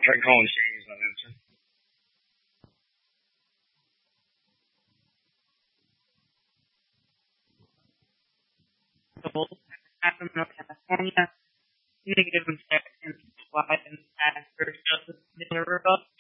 Tried calling Shane, he's not answering. Sacramento, California, -6 in July and for Joseph Minerva.